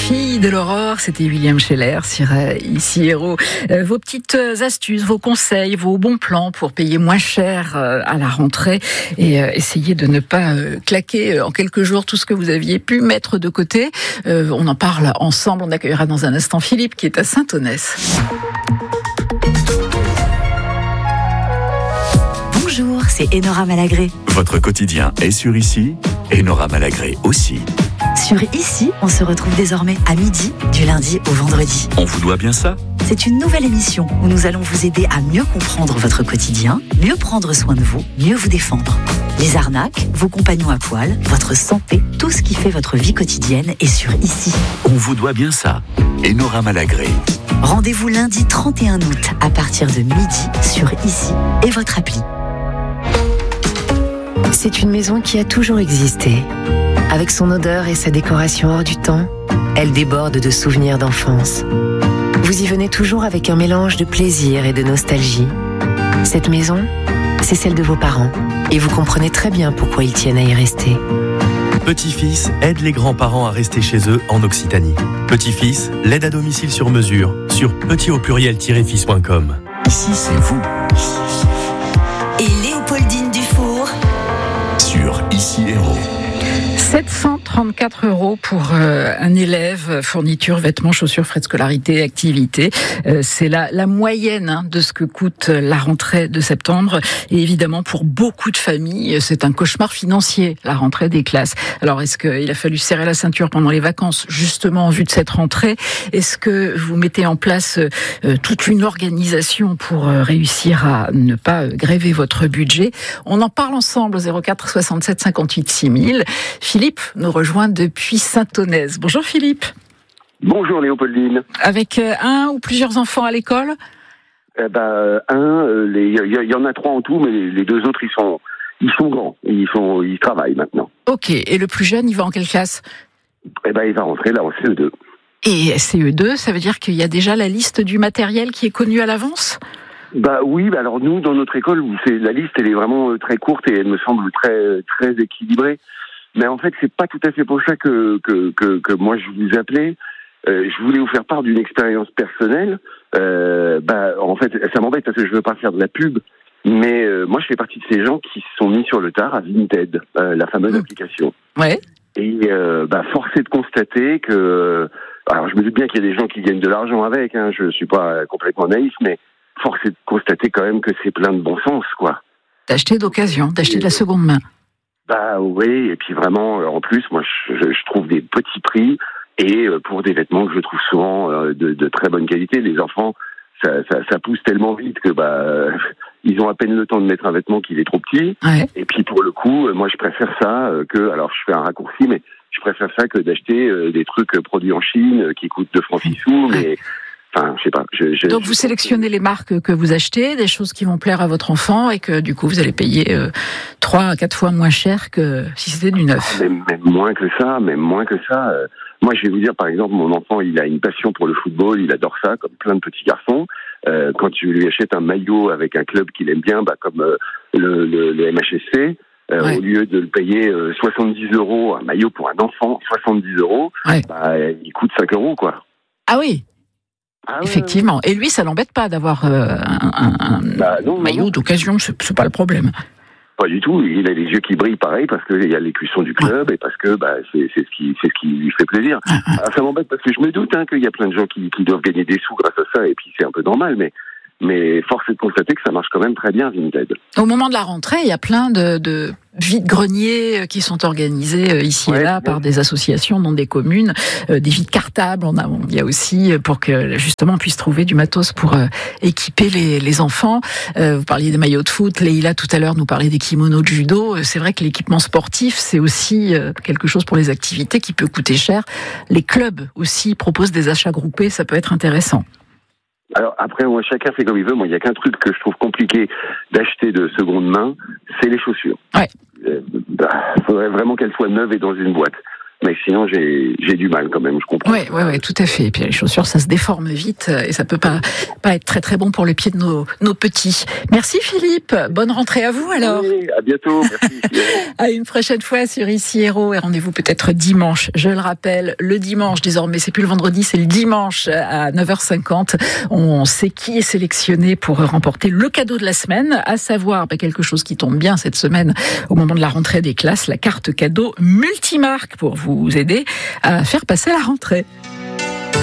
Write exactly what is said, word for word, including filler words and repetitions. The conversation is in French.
Fille de l'aurore, c'était William Scheller sur Ici Héros. Euh, vos petites astuces, vos conseils, vos bons plans pour payer moins cher euh, à la rentrée et euh, essayer de ne pas euh, claquer euh, en quelques jours tout ce que vous aviez pu mettre de côté. Euh, on en parle ensemble. On accueillera dans un instant Philippe qui est à Saint-Onès. Bonjour, c'est Enora Malagré. Votre quotidien est sur Ici, Enora Malagré aussi. Sur Ici, on se retrouve désormais à midi, du lundi au vendredi. On vous doit bien ça ? C'est une nouvelle émission où nous allons vous aider à mieux comprendre votre quotidien, mieux prendre soin de vous, mieux vous défendre. Les arnaques, vos compagnons à poil, votre santé, tout ce qui fait votre vie quotidienne est sur Ici. On vous doit bien ça, Enora Malagré. Rendez-vous lundi trente et un août à partir de midi sur Ici et votre appli. C'est une maison qui a toujours existé. Avec son odeur et sa décoration hors du temps, elle déborde de souvenirs d'enfance. Vous y venez toujours avec un mélange de plaisir et de nostalgie. Cette maison, c'est celle de vos parents. Et vous comprenez très bien pourquoi ils tiennent à y rester. Petit-fils aide les grands-parents à rester chez eux en Occitanie. Petit-fils, l'aide à domicile sur mesure sur petit au pluriel-fils point com. Ici, c'est vous. Et Léopoldine Dufour Sur Ici Héros. sept cent trente-quatre euros pour euh, un élève, fourniture, vêtements, chaussures, frais de scolarité, activités. Euh, c'est la, la moyenne hein, de ce que coûte la rentrée de septembre. Et évidemment, pour beaucoup de familles, c'est un cauchemar financier, la rentrée des classes. Alors, est-ce qu'il a fallu serrer la ceinture pendant les vacances, justement en vue de cette rentrée ? Est-ce que vous mettez en place euh, toute une organisation pour euh, réussir à ne pas euh, gréver votre budget ? On en parle ensemble au zéro quatre soixante-sept cinquante-huit six mille. Philippe nous rejoint depuis Saint-Onès. Bonjour Philippe. Bonjour Léopoldine. Avec euh, un ou plusieurs enfants à l'école ? Eh ben, un, il y, y en a trois en tout, mais les, les deux autres, ils sont, ils sont grands, ils sont, ils travaillent maintenant. Ok. Et le plus jeune, il va en quelle classe ? Eh ben, il va rentrer là en C E deux. Et C E deux, ça veut dire qu'il y a déjà la liste du matériel qui est connue à l'avance ? Bah oui, bah alors nous, dans notre école, c'est, la liste, elle est vraiment très courte et elle me semble très, très équilibrée. Mais en fait, c'est pas tout à fait pour ça que que que, que moi je vous appelais. Euh, je voulais vous faire part d'une expérience personnelle. Euh, bah, en fait, ça m'embête parce que je veux pas faire de la pub, mais euh, moi, je fais partie de ces gens qui se sont mis sur le tard à Vinted, euh, la fameuse mmh. application. Ouais. Et euh, bah, force est de constater que, alors je me doute bien qu'il y a des gens qui gagnent de l'argent avec. Hein, je suis pas complètement naïf, mais force est de constater quand même que c'est plein de bon sens, quoi. D'acheter d'occasion, d'acheter de la seconde main. Bah oui, et puis vraiment, en plus, moi, je, je trouve des petits prix et pour des vêtements que je trouve souvent de, de très bonne qualité. Les enfants, ça, ça, ça pousse tellement vite que bah ils ont à peine le temps de mettre un vêtement qu'il est trop petit. Ouais. Et puis pour le coup, moi, je préfère ça que, alors je fais un raccourci, mais je préfère ça que d'acheter des trucs produits en Chine qui coûtent deux francs six sous, mais enfin, je sais pas. Je, je, Donc je, vous sélectionnez les marques que vous achetez, des choses qui vont plaire à votre enfant et que du coup vous allez payer euh, trois à quatre fois moins cher que si c'était du neuf. Même, même moins que ça, même moins que ça. Euh, moi, je vais vous dire, par exemple, mon enfant, il a une passion pour le football, il adore ça, comme plein de petits garçons. Euh, quand tu lui achètes un maillot avec un club qu'il aime bien, bah, comme euh, le, le, le M H S C, euh, ouais. au lieu de le payer euh, soixante-dix euros, un maillot pour un enfant, soixante-dix euros, ouais. bah, il coûte cinq euros, quoi. Ah oui. Ah ouais, effectivement. Ouais. Et lui, ça l'embête pas d'avoir euh, un, un, un bah non, maillot non. d'occasion, c'est, c'est pas le problème. Pas du tout. Il a les yeux qui brillent pareil parce qu'il y a les cuissons du club ouais. et parce que bah, c'est, c'est, ce qui, c'est ce qui lui fait plaisir. Ouais. Alors, ça m'embête parce que je me doute hein, qu'il y a plein de gens qui, qui doivent gagner des sous grâce à ça et puis c'est un peu normal, mais mais force est de constater que ça marche quand même très bien, Vinted. Au moment de la rentrée, il y a plein de, de vides-greniers qui sont organisés ici ouais, et là ouais. par des associations dans des communes, euh, des vides cartables. On a, on, il y a aussi pour que justement on puisse trouver du matos pour euh, équiper les, les enfants. Euh, vous parliez des maillots de foot, Leïla tout à l'heure nous parlait des kimonos de judo. C'est vrai que l'équipement sportif, c'est aussi euh, quelque chose pour les activités qui peut coûter cher. Les clubs aussi proposent des achats groupés, ça peut être intéressant. Alors après, moi, chacun fait comme il veut. Moi, il y a qu'un truc que je trouve compliqué d'acheter de seconde main, c'est les chaussures. Ouais. Euh, bah, faudrait vraiment qu'elles soient neuves et dans une boîte. Mais sinon, j'ai, j'ai du mal quand même, je comprends. Oui, ouais, ouais, tout à fait. Et puis les chaussures, ça se déforme vite et ça peut pas, pas être très très bon pour les pieds de nos, nos petits. Merci Philippe. Bonne rentrée à vous alors. Oui, à bientôt. Merci. À une prochaine fois sur Ici Héros et rendez-vous peut-être dimanche. Je le rappelle, le dimanche désormais, c'est plus le vendredi, c'est le dimanche à neuf heures cinquante. On sait qui est sélectionné pour remporter le cadeau de la semaine, à savoir bah, quelque chose qui tombe bien cette semaine au moment de la rentrée des classes, la carte cadeau multimarque pour vous aider à faire passer la rentrée.